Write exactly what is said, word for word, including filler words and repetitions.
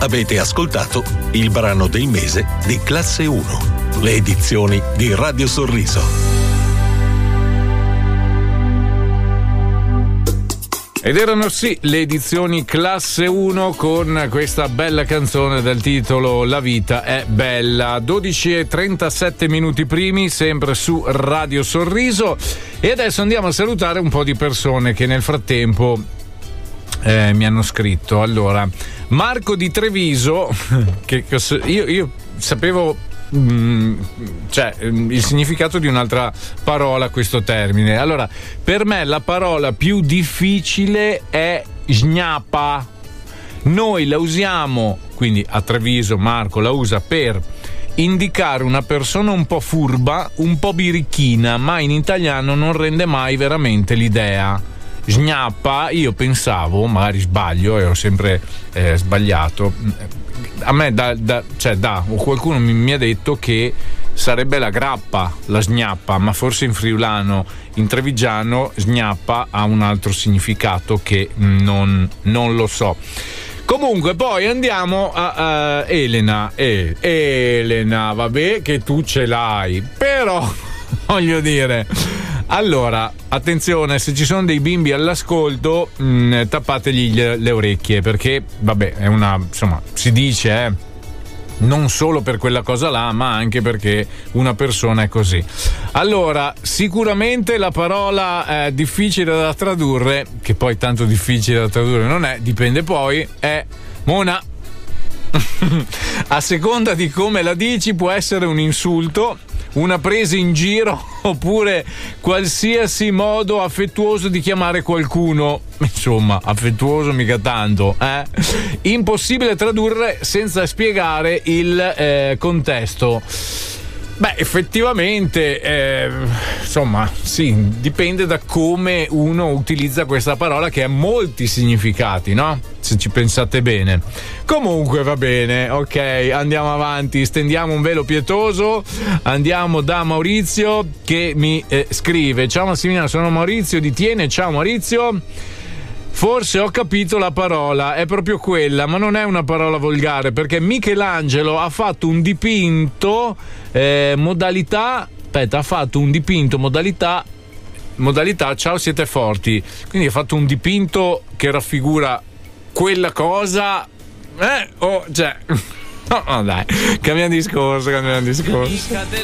Avete ascoltato il brano del mese di Classe uno, le edizioni di Radio Sorriso. Ed erano sì le edizioni Classe uno con questa bella canzone dal titolo La vita è bella. Dodici e trentasette minuti primi, sempre su Radio Sorriso. E adesso andiamo a salutare un po' di persone che nel frattempo eh, mi hanno scritto. Allora, Marco di Treviso, che, che io, io sapevo Mm, cioè il significato di un'altra parola a questo termine. Allora, per me la parola più difficile è sgnappa. Noi la usiamo, quindi a Treviso Marco la usa per indicare una persona un po' furba, un po' birichina, ma in italiano non rende mai veramente l'idea. Sgnappa, io pensavo, magari sbaglio e ho sempre eh, sbagliato, a me da, da cioè da o qualcuno mi, mi ha detto che sarebbe la grappa, la sgnappa, ma forse in friulano, in trevigiano sgnappa ha un altro significato che non, non lo so. Comunque poi andiamo a, a Elena e Elena, vabbè che tu ce l'hai, però voglio dire, allora attenzione, se ci sono dei bimbi all'ascolto mh, tappategli le, le orecchie, perché vabbè è una, insomma si dice eh, non solo per quella cosa là, ma anche perché una persona è così. Allora, sicuramente la parola eh, difficile da tradurre, che poi tanto difficile da tradurre non è, dipende poi, è mona. A seconda di come la dici può essere un insulto, una presa in giro oppure qualsiasi modo affettuoso di chiamare qualcuno. Insomma, affettuoso mica tanto, eh? Impossibile tradurre senza spiegare il eh, contesto. Beh, effettivamente, eh, insomma, sì, dipende da come uno utilizza questa parola, che ha molti significati, no? Se ci pensate bene. Comunque va bene, ok, andiamo avanti, stendiamo un velo pietoso, andiamo da Maurizio che mi eh, scrive: ciao Massimiliano, sono Maurizio di Tiene, ciao Maurizio. Forse ho capito la parola, è proprio quella, ma non è una parola volgare, perché Michelangelo ha fatto un dipinto eh, modalità, aspetta, ha fatto un dipinto modalità modalità ciao siete forti, quindi ha fatto un dipinto che raffigura quella cosa, eh, oh, cioè no, no dai, cambiamo discorso, cambiamo discorso.